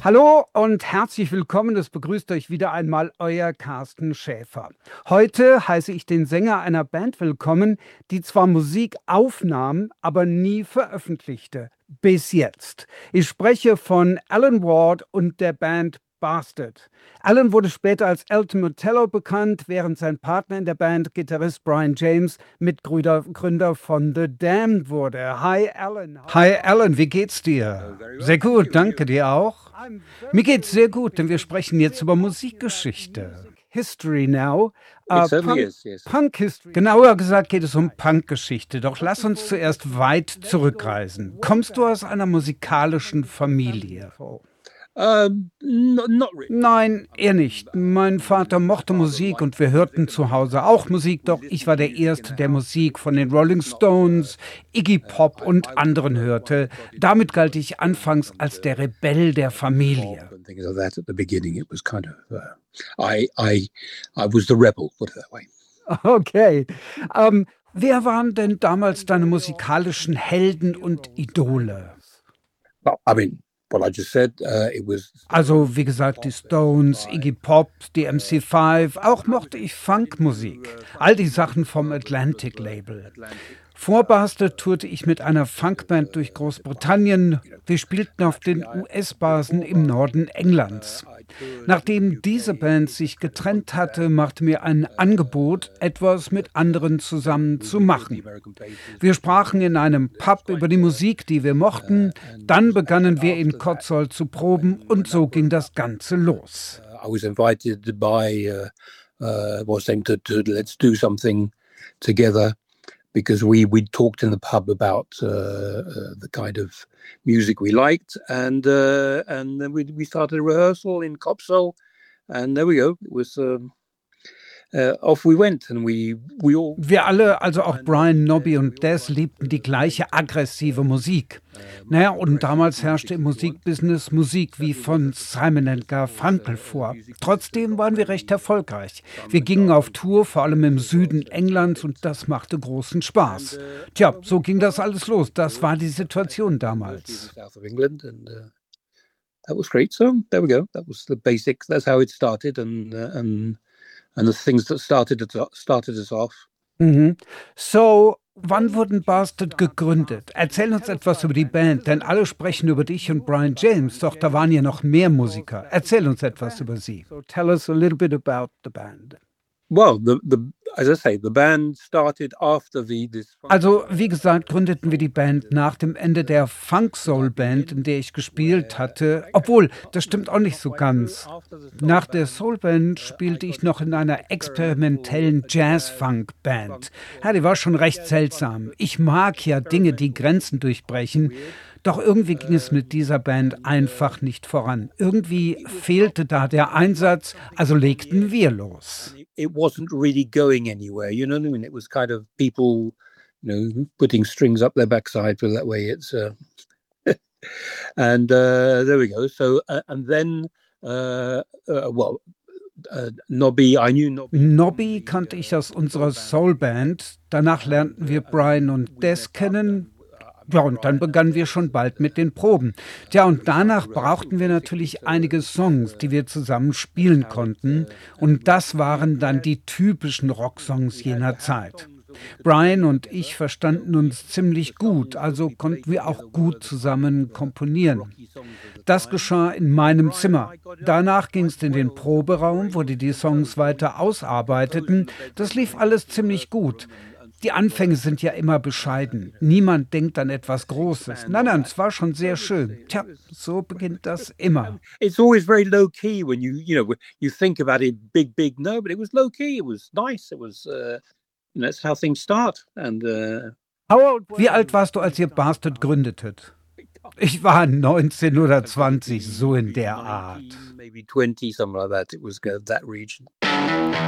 Hallo und herzlich willkommen. Es begrüßt euch wieder einmal euer Carsten Schäfer. Heute heiße ich den Sänger einer Band willkommen, die zwar Musik aufnahm, aber nie veröffentlichte. Bis jetzt. Ich spreche von Alan Ward und der Band Bastard. Alan wurde später als Elton Motello bekannt, während sein Partner in der Band, Gitarrist Brian James, Mitgründer von The Damned wurde. Hi Alan. Hi Alan, wie geht's dir? Sehr gut, danke dir auch. Mir geht's sehr gut, denn wir sprechen jetzt über Musikgeschichte. History now. It certainly is, yes. Punk History. Genauer gesagt geht es um Punkgeschichte. Doch lass uns zuerst weit zurückreisen. Kommst du aus einer musikalischen Familie? Not really. Nein, eher nicht. Mein Vater mochte Musik und wir hörten zu Hause auch Musik, doch ich war der Erste, der Musik von den Rolling Stones, Iggy Pop und anderen hörte. Damit galt ich anfangs als der Rebell der Familie. And things like that at the beginning. It was kind of, I was the rebel, put it that way. Okay. Wer waren denn damals deine musikalischen Helden und Idole? Well, I mean, what I just said, it was. Also, wie gesagt, die Stones, Iggy Pop, die MC5, auch mochte ich Funkmusik. All die Sachen vom Atlantic Label. Vor Bastard tourte ich mit einer Funkband durch Großbritannien. Wir spielten auf den US-Basen im Norden Englands. Nachdem diese Band sich getrennt hatte, machte mir ein Angebot, etwas mit anderen zusammen zu machen. Wir sprachen in einem Pub über die Musik, die wir mochten. Dann begannen wir in Cotswold zu proben und so ging das Ganze los. I was invited by was saying to let's do something together because we talked in the pub about the kind of music we liked and then we started a rehearsal in Copseall and there we go. It was off we went and we all. Wir alle, also auch Brian, Nobby und Des, liebten die gleiche aggressive Musik. Naja, und damals herrschte im Musikbusiness Musik wie von Simon & Garfunkel vor. Trotzdem waren wir recht erfolgreich. Wir gingen auf Tour, vor allem im Süden Englands, und das machte großen Spaß. Tja, so ging das alles los. Das war die Situation damals. South of England and that was great. So there we go. That was the basics. That's how it started and the things that started us off. Mhm. So, wann wurden Bastard gegründet? Erzähl uns etwas über die Band, denn alle sprechen über dich und Brian James, doch da waren ja noch mehr Musiker. Erzähl uns etwas über sie. So tell us a little bit about the band. Well, as I say, the band started after this. Also, wie gesagt, gründeten wir die Band nach dem Ende der Funk-Soul-Band, in der ich gespielt hatte. Obwohl, das stimmt auch nicht so ganz. Nach der Soul-Band spielte ich noch in einer experimentellen Jazz-Funk-Band. Ja, die war schon recht seltsam. Ich mag ja Dinge, die Grenzen durchbrechen. Doch irgendwie ging es mit dieser Band einfach nicht voran. Irgendwie fehlte da der Einsatz, also legten wir los. It wasn't really going anywhere, you know what I mean? It was kind of people, putting strings up their backside, put it that way. It's and there we go. So and then, Nobby, I knew Nobby. Nobby kannte ich aus unserer Soul-Band. Danach lernten wir Brian und Des kennen. Ja, und dann begannen wir schon bald mit den Proben. Tja, und danach brauchten wir natürlich einige Songs, die wir zusammen spielen konnten. Und das waren dann die typischen Rocksongs jener Zeit. Brian und ich verstanden uns ziemlich gut, also konnten wir auch gut zusammen komponieren. Das geschah in meinem Zimmer. Danach ging es in den Proberaum, wo die Songs weiter ausarbeiteten. Das lief alles ziemlich gut. Die Anfänge sind ja immer bescheiden. Niemand denkt an etwas Großes. Nein, es war schon sehr schön. Tja, so beginnt das immer. It's always very low key when you think about it big. No, but it was low key. It was nice. It was that's how things start. And Wie alt warst du, als ihr Bastard gründetet? Ich war 19 oder 20, so in der Art. maybe 20, something like that. It was that region.